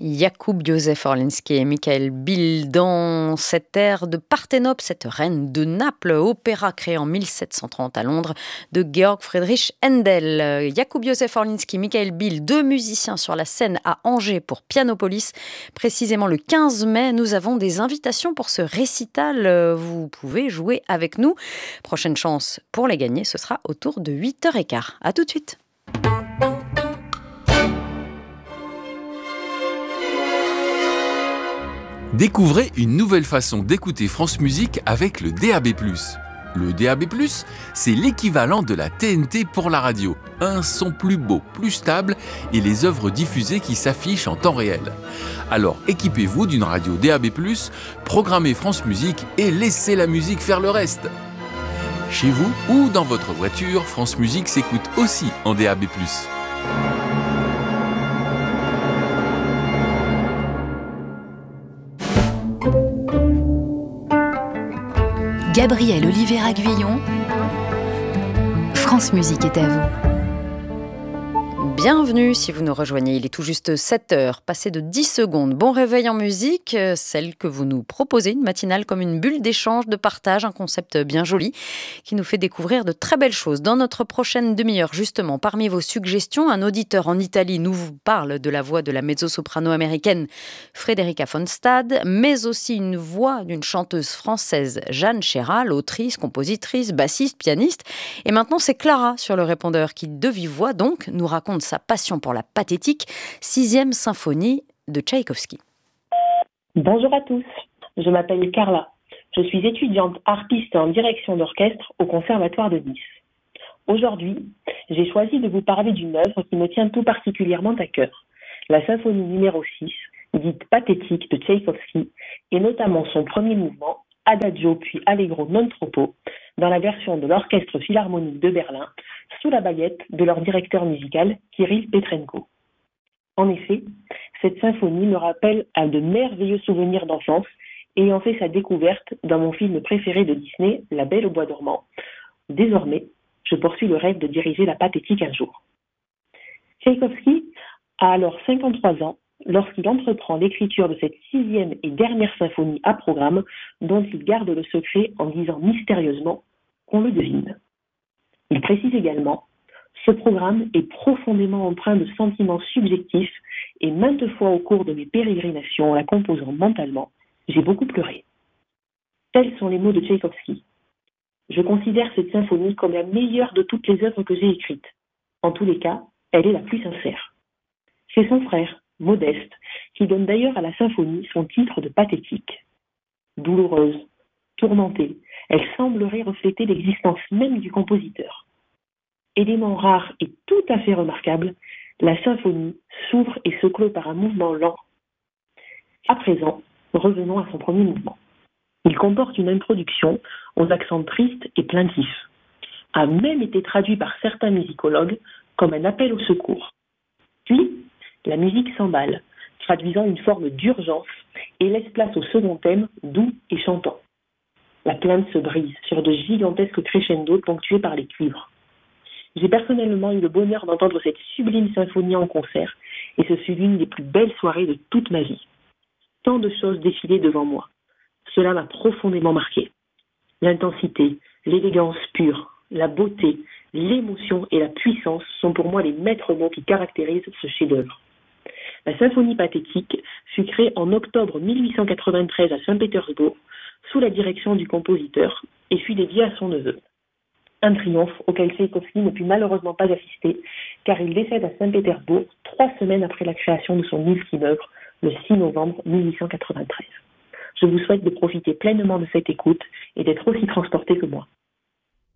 Jakub Józef Orliński et Michael Bill dans cette ère de Parthénope, cette reine de Naples, opéra créé en 1730 à Londres de Georg Friedrich Händel. Jakub Józef Orliński, Michael Bill, deux musiciens sur la scène à Angers pour Pianopolis. Précisément le 15 mai, nous avons des invitations pour ce récital. Vous pouvez jouer avec nous. Prochaine chance pour les gagner, ce sera autour de 8h15. À tout de suite. Découvrez une nouvelle façon d'écouter France Musique avec le DAB+. Le DAB+, c'est l'équivalent de la TNT pour la radio. Un son plus beau, plus stable et les œuvres diffusées qui s'affichent en temps réel. Alors équipez-vous d'une radio DAB+, programmez France Musique et laissez la musique faire le reste. Chez vous ou dans votre voiture, France Musique s'écoute aussi en DAB+. Gabriel Oliveira-Guyon, France Musique est à vous. Bienvenue si vous nous rejoignez, il est tout juste 7h, passé de 10 secondes. Bon réveil en musique, celle que vous nous proposez, une matinale comme une bulle d'échange, de partage, un concept bien joli qui nous fait découvrir de très belles choses. Dans notre prochaine demi-heure, justement, parmi vos suggestions, un auditeur en Italie nous parle de la voix de la mezzo-soprano américaine Frederica von Stade, mais aussi une voix d'une chanteuse française, Jeanne Chéral, autrice, compositrice, bassiste, pianiste. Et maintenant, c'est Clara sur le répondeur qui, de vive voix, donc, nous raconte sa passion pour la pathétique, 6e symphonie de Tchaïkovski. Bonjour à tous, je m'appelle Carla. Je suis étudiante harpiste en direction d'orchestre au Conservatoire de Nice. Aujourd'hui, j'ai choisi de vous parler d'une œuvre qui me tient tout particulièrement à cœur, la symphonie numéro 6, dite pathétique de Tchaïkovski, et notamment son premier mouvement, Adagio puis Allegro non troppo, dans la version de l'Orchestre Philharmonique de Berlin, sous la baguette de leur directeur musical, Kirill Petrenko. En effet, cette symphonie me rappelle à de merveilleux souvenirs d'enfance, ayant fait sa découverte dans mon film préféré de Disney, La Belle au bois dormant. Désormais, je poursuis le rêve de diriger la pathétique un jour. Tchaïkovski a alors 53 ans lorsqu'il entreprend l'écriture de cette 6e et dernière symphonie à programme dont il garde le secret en disant mystérieusement qu'on le devine. Il précise également « Ce programme est profondément empreint de sentiments subjectifs et maintes fois au cours de mes pérégrinations en la composant mentalement, j'ai beaucoup pleuré. » Tels sont les mots de Tchaïkovski. Je considère cette symphonie comme la meilleure de toutes les œuvres que j'ai écrites. En tous les cas, elle est la plus sincère. C'est son frère, Modeste, qui donne d'ailleurs à la symphonie son titre de pathétique. Douloureuse, tourmentée, elle semblerait refléter l'existence même du compositeur. Élément rare et tout à fait remarquable, la symphonie s'ouvre et se clôt par un mouvement lent. À présent, revenons à son premier mouvement. Il comporte une introduction aux accents tristes et plaintifs, a même été traduit par certains musicologues comme un appel au secours. Puis, la musique s'emballe, traduisant une forme d'urgence et laisse place au second thème, doux et chantant. La plainte se brise sur de gigantesques crescendos ponctués par les cuivres. J'ai personnellement eu le bonheur d'entendre cette sublime symphonie en concert et ce fut l'une des plus belles soirées de toute ma vie. Tant de choses défilaient devant moi. Cela m'a profondément marqué. L'intensité, l'élégance pure, la beauté, l'émotion et la puissance sont pour moi les maîtres mots qui caractérisent ce chef-d'œuvre. La symphonie pathétique fut créée en octobre 1893 à Saint-Pétersbourg sous la direction du compositeur et fut dédiée à son neveu. Un triomphe auquel Tchaïkovski ne put malheureusement pas assister car il décède à Saint-Pétersbourg 3 semaines après la création de son ultime œuvre, le 6 novembre 1893. Je vous souhaite de profiter pleinement de cette écoute et d'être aussi transporté que moi.